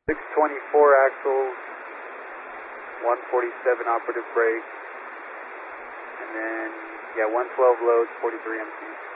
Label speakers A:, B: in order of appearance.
A: 624 axles, 147 operative brake, and then, yeah, 112 loads, 43 empty.